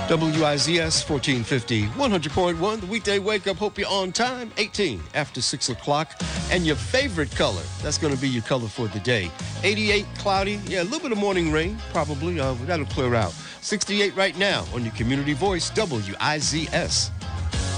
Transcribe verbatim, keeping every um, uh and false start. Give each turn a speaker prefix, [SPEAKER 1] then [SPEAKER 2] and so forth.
[SPEAKER 1] W I Z S fourteen fifty, one hundred point one, the weekday wake up. Hope you're on time. eighteen after six o'clock. And your favorite color, that's going to be your color for the day. eighty-eight, cloudy. Yeah, a little bit of morning rain, probably. Uh, that'll clear out. sixty-eight right now on your community voice, W I Z S.